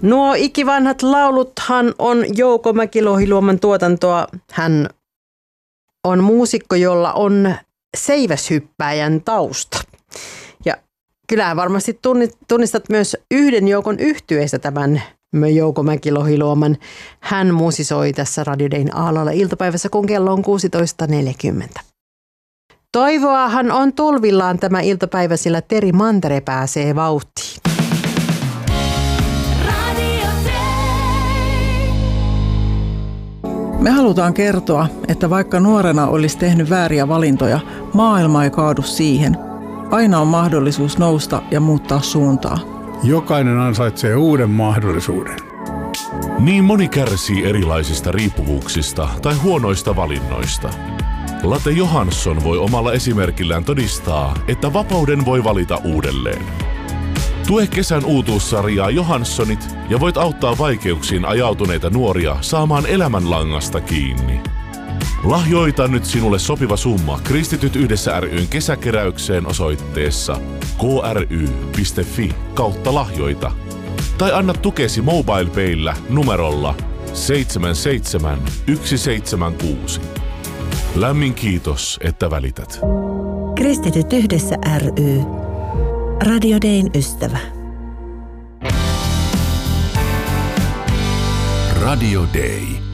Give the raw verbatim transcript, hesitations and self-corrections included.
Nuo ikivanhat lauluthan on Jouko Mäki-Lohiluoman tuotantoa. Hän on muusikko, jolla on seiväshyppääjän tausta. Ja kyllähän varmasti tunnistat myös yhden joukon yhtyeestä tämän Jouko Mäki-Lohiluoman. Hän musisoi tässä Radio Dayn Aallolla iltapäivässä, kun kello on kuusitoista neljäkymmentä. Toivoahan on tulvillaan tämä iltapäivä, sillä Teri Mantere pääsee vauhtiin. Me halutaan kertoa, että vaikka nuorena olisi tehnyt vääriä valintoja, maailma ei kaadu siihen. Aina on mahdollisuus nousta ja muuttaa suuntaa. Jokainen ansaitsee uuden mahdollisuuden. Niin moni kärsii erilaisista riippuvuuksista tai huonoista valinnoista. Latte Johansson voi omalla esimerkillään todistaa, että vapauden voi valita uudelleen. Tue kesän uutuussarjaa Johanssonit ja voit auttaa vaikeuksiin ajautuneita nuoria saamaan elämänlangasta kiinni. Lahjoita nyt sinulle sopiva summa Kristityt yhdessä ry:n kesäkeräykseen osoitteessa kry piste fi kautta lahjoita. Tai anna tukesi MobilePayllä numerolla seitsemän seitsemän yksi seitsemän kuusi. Lämmin kiitos, että välität. Kristityt yhdessä ry. Radio Dayn ystävä. Radio Day.